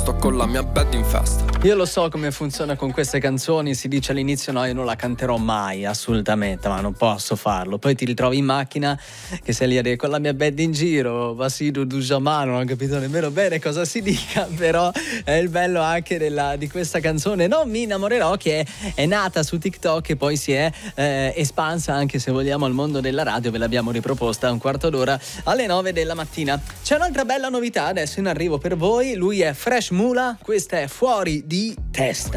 sto con la mia bed in festa. Io lo so come funziona con queste canzoni, si dice all'inizio no, io non la canterò mai, assolutamente, ma non posso farlo. Poi ti ritrovi in macchina che sei lì a dire con la mia bed in giro, Vasidu Dujamano, non ho capito nemmeno bene cosa si dica, però è il bello anche di questa canzone Non mi innamorerò, che è nata su TikTok e poi si è espansa anche, se vogliamo, al mondo della radio. Ve l'abbiamo riproposta un quarto d'ora alle 9 della mattina. C'è un'altra bella novità adesso in arrivo per voi, lui è Fresh Mula, questa è Fuori di testa.